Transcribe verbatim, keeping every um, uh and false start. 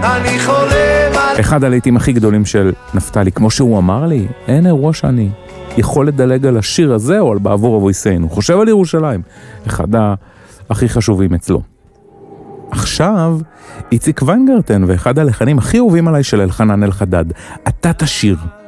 אני חולם על... אחד הלהיטים הכי גדולים של נפתלי, כמו שהוא אמר לי, אין אירוע שאני יכול לדלג על השיר הזה או על בעבור אבויסנו. חושב על ירושלים, אחד הכי חשובים אצלו. עכשיו, איציק ויינגרטן ואחד הלחנים הכי אהובים עליי של אלחנן אלחדד, אתה תשיר.